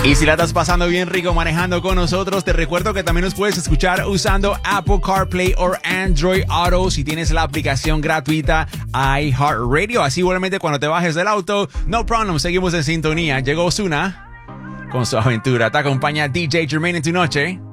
Y si la estás pasando bien rico manejando con nosotros, te recuerdo que también nos puedes escuchar usando Apple CarPlay o Android Auto si tienes la aplicación gratuita iHeartRadio. Así igualmente cuando te bajes del auto, no problem, seguimos en sintonía. Llegó Ozuna con su aventura. Te acompaña DJ Jermaine en tu noche.